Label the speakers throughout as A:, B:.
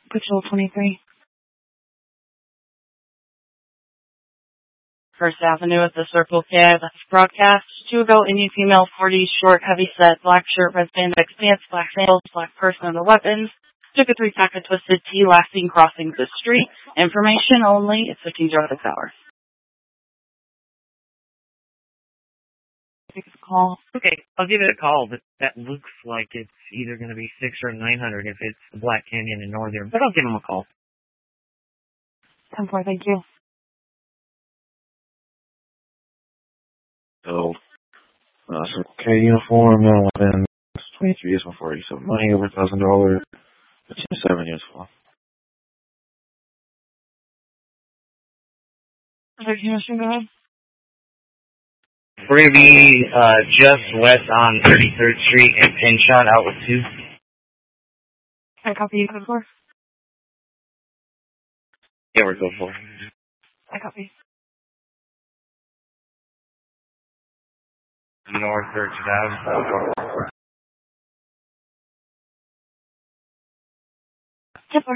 A: Patrol 23.
B: First Avenue at the Circle K. That's broadcast. 2 ago, Indian female, 40, short, heavy set, black shirt, red spandex pants, black sandals, black purse, and the weapons. Took a 3-pack of Twisted Tea, last seen crossing the street. Information only. It's 1506 hours. Take a call.
C: Okay, I'll give it a call, but that looks like it's either going to be 6 or 900 if it's the Black Canyon and Northern, but I'll give them a call.
A: 10-4, thank you.
D: So, Circle K uniform, now within 23 is 147 money, over $1,000, 7 units full.
A: 13, go ahead.
C: We're going to be just west on 33rd Street and Pinshot out with 2.
A: I copy you, code 4.
D: Yeah, we're good for.
A: I copy.
C: North 3rd Ave.
A: 10-4.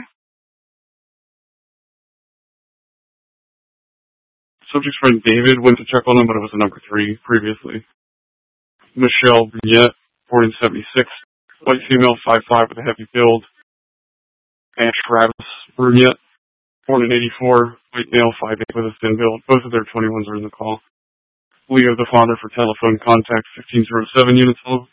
E: Subject's friend David went to check on him, but it was a number 3 previously. Michelle Brunette, born in 76. White female, 5'5", with a heavy build. And Travis Brunette, born in 84. White male, 5'8", with a thin build. Both of their 21s are in the call. Leo, the father, for telephone contact, 1507 units full.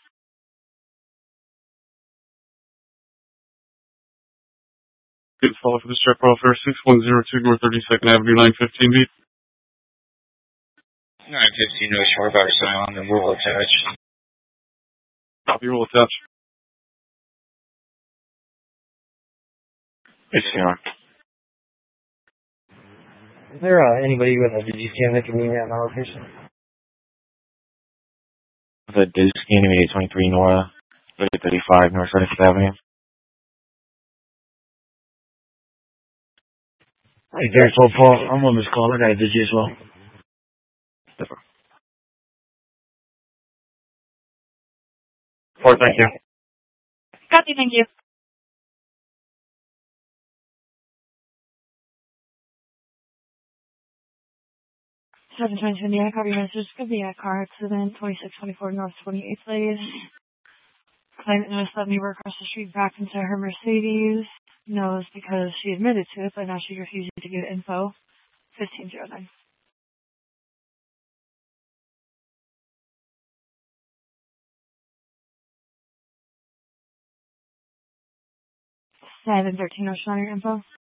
E: Units follow for this check welfare, 6102 North 32nd Avenue, 915 beat.
C: 915 no short bar sign on the rule attached.
E: Copy, rule attached.
D: It's here.
F: Is there anybody with a DGCam that can meet me at my location?
D: The Duke Scanning 823 Nora, 3035 North 35th Avenue.
F: Hey, very full, Paul. I'm on this call. I got a digi as well.
D: Different.
C: 4, thank you.
A: Copy, thank you. Seven twenty Indiana, copy message. Could be a car accident, 2624 North 28th Lane. Claimant noticed that neighbor across the street backed into her Mercedes. Knows because she admitted to it, but now she's refusing to give info. 1509. Seven 13 Ocean on your info.